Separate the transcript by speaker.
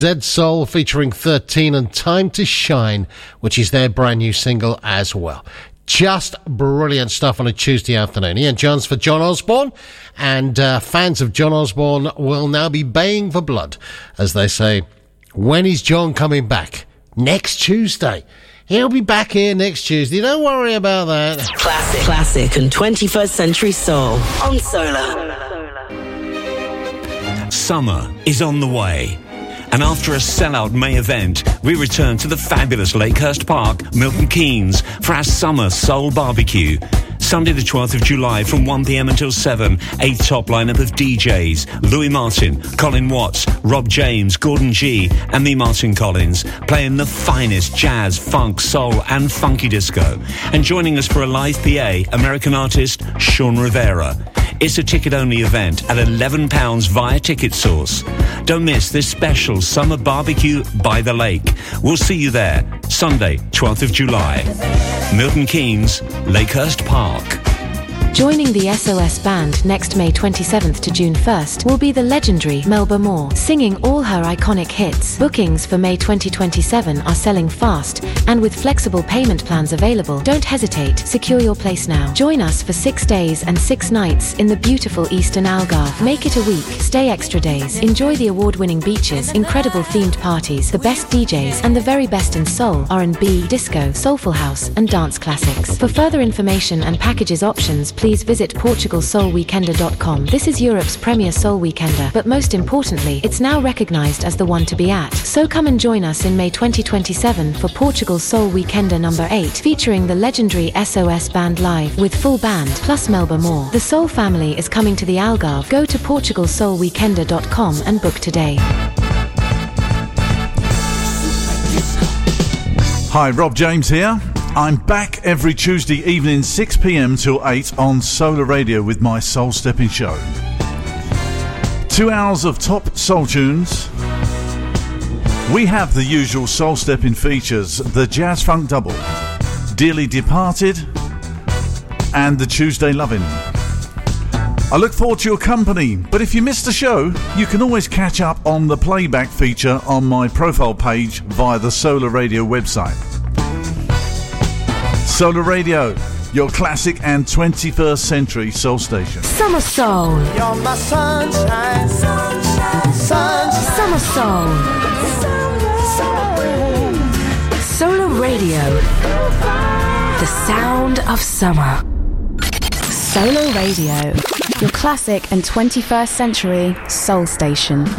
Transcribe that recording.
Speaker 1: Zed Soul featuring 13 and Time to Shine, which is their brand new single as well. Just brilliant stuff on a Tuesday afternoon. Ian Johns for John Osborne, and fans of John Osborne will now be baying for blood as they say, when is John coming back? Next Tuesday. He'll be back here next Tuesday. Don't worry about that.
Speaker 2: Classic and 21st Century Soul on Solar.
Speaker 3: Summer is on the way. And after a sellout May event, we return to the fabulous Lakehurst Park, Milton Keynes, for our summer soul barbecue. Sunday the 12th of July from 1pm until 7, a top lineup of DJs, Louis Martin, Colin Watts, Rob James, Gordon G, and me, Martin Collins, playing the finest jazz, funk, soul, and funky disco. And joining us for a live PA, American artist Sean Rivera. It's a ticket-only event at £11 via Ticket Source. Don't miss this special summer barbecue by the lake. We'll see you there, Sunday, 12th of July. Milton Keynes, Lakehurst Park.
Speaker 4: Joining the SOS Band next May 27th to June 1st will be the legendary Melba Moore, singing all her iconic hits. Bookings for May 2027 are selling fast, and with flexible payment plans available, don't hesitate, secure your place now. Join us for 6 days and 6 nights in the beautiful Eastern Algarve. Make it a week, stay extra days, enjoy the award-winning beaches, incredible themed parties, the best DJs, and the very best in soul, R&B, disco, soulful house, and dance classics. For further information and packages options, please visit PortugalSoulWeekender.com. This is Europe's premier soul weekender, but most importantly, it's now recognised as the one to be at. So come and join us in May 2027 for Portugal Soul Weekender number 8, featuring the legendary SOS Band live with full band, plus Melba Moore. The Soul family is coming to the Algarve. Go to PortugalSoulWeekender.com and book today.
Speaker 5: Hi, Rob James here. I'm back every Tuesday evening 6pm till 8 on Solar Radio with my Soul Stepping Show. 2 hours of top soul tunes. We have the usual soul stepping features, the Jazz Funk Double, Dearly Departed, and the Tuesday Lovin'. I look forward to your company, but if you missed the show, you can always catch up on the playback feature on my profile page via the Solar Radio website. Solar Radio, your classic and 21st century soul station.
Speaker 6: Summer Soul.
Speaker 7: You're my sunshine, sunshine, sunshine.
Speaker 6: Summer Soul. Solar Radio. The sound of summer.
Speaker 8: Solar Radio, your classic and 21st century soul station.